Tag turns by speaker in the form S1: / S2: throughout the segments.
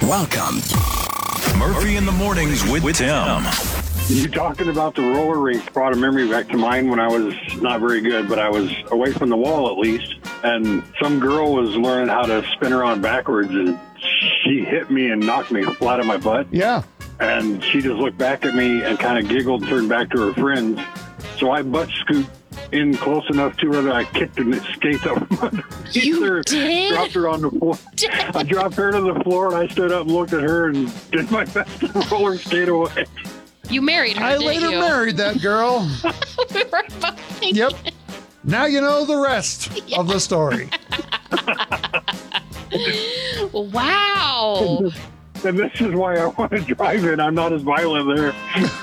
S1: Welcome. Murphy in the Mornings with Tim.
S2: You talking about the roller rink brought a memory back to mine when I was not very good, but I was away from the wall at least. And some girl was learning how to spin around backwards, and she hit me and knocked me flat on my butt.
S3: Yeah.
S2: And she just looked back at me and kind of giggled and turned back to her friends. So I butt scooped in close enough to her that I kicked her skates up from under her.
S4: Did?
S2: Dropped her on the floor. I dropped her to the floor, and I stood up and looked at her and did my best to roller skate away.
S4: You married her,
S3: I
S4: didn't
S3: later
S4: you?
S3: married that girl.
S4: We were both thinking.
S3: Yep. Now you know the rest of the story.
S4: Wow.
S2: And this is why I want to drive it. I'm not as violent there.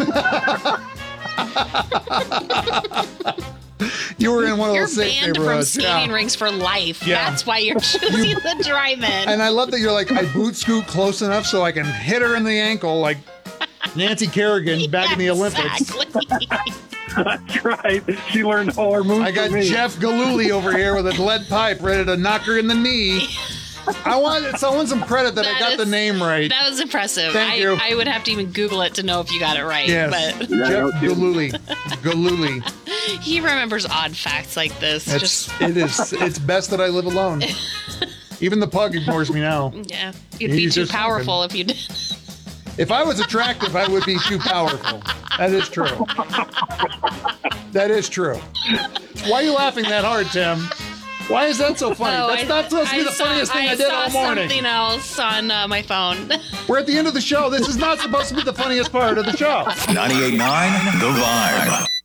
S3: You were in one of
S4: You're
S3: those safe
S4: banned from
S3: neighborhoods.
S4: skating rinks for life.
S3: Yeah.
S4: That's why you're choosing the drive-in.
S3: And I love that you're like, I boot scoot close enough so I can hit her in the ankle like Nancy Kerrigan back in the Olympics.
S4: Exactly.
S2: That's right. She learned all her moves
S3: I got
S2: from me.
S3: Jeff Galooly over here with a lead pipe ready to knock her in the knee. I want some credit that I got the name right.
S4: That was impressive.
S3: Thank you.
S4: I would have to even Google it to know if you got it right.
S3: Yes.
S4: But
S3: Jeff Galooly. Galooly.
S4: he remembers odd facts like this.
S3: It's best that I live alone. Even the pug ignores me now.
S4: Yeah. You'd be
S3: He's
S4: too
S3: just
S4: powerful if you did.
S3: If I was attractive, I would be too powerful. That is true. That is true. Why are you laughing that hard, Tim? Why is that so funny? That's not supposed to be the funniest thing I did all morning.
S4: Something else on my phone.
S3: We're at the end of the show. This is not supposed to be the funniest part of the show.
S1: 98.9 The Vibe.